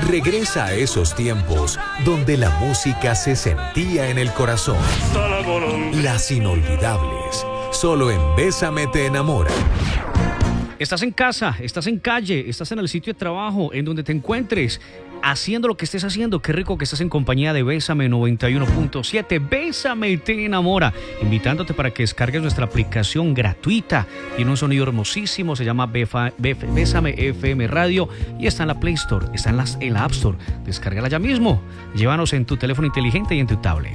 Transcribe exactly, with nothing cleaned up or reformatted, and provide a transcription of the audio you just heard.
Regresa a esos tiempos donde la música se sentía en el corazón. Las inolvidables, solo en Bésame te enamora. Estás en casa, estás en calle, estás en el sitio de trabajo, en donde te encuentres, haciendo lo que estés haciendo. Qué rico que estás en compañía de Bésame noventa y uno punto siete. Bésame te enamora. Invitándote para que descargues nuestra aplicación gratuita. Tiene un sonido hermosísimo, se llama Befa, Bef, Bésame F M Radio y está en la Play Store, está en, las, en la App Store. Descárgala ya mismo. Llévanos en tu teléfono inteligente y en tu tablet.